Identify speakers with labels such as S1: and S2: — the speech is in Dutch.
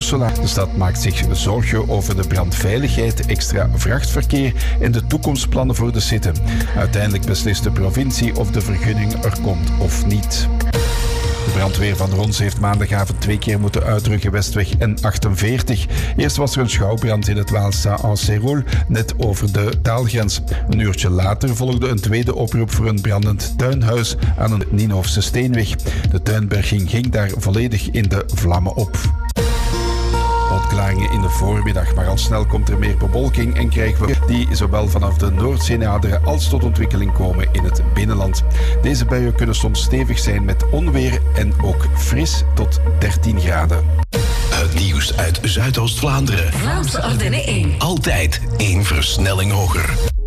S1: Ursula. De stad maakt zich zorgen over de brandveiligheid, extra vrachtverkeer en de toekomstplannen voor de site. Uiteindelijk beslist de provincie of de vergunning er komt of niet. De brandweer van Rons heeft maandagavond 2 keer moeten uitrukken Westweg N48. Eerst was er een schouwbrand in het Waal Saint-Anceroul, net over de taalgrens. Een uurtje later volgde een tweede oproep voor een brandend tuinhuis aan een Nienhofse steenweg. De tuinberging ging daar volledig in de vlammen op. Opklaringen in de voormiddag, maar al snel komt er meer bewolking en krijgen we die zowel vanaf de Noordzee naderen als tot ontwikkeling komen in het binnenland. Deze buien kunnen soms stevig zijn met onweer en ook fris tot 13 graden.
S2: Het nieuws uit Zuidoost-Vlaanderen.
S3: Vlaamse Ardennen 1.
S2: Altijd 1 versnelling hoger.